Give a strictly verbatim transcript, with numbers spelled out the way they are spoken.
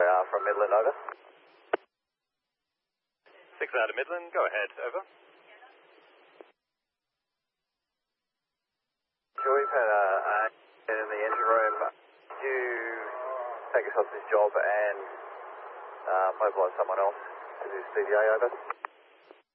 Uh, from Midland, over. Six out of Midland, go ahead, over. So we've had a, a in the engine room. Could you take us off this job and uh, mobilise someone else to do C V A, over?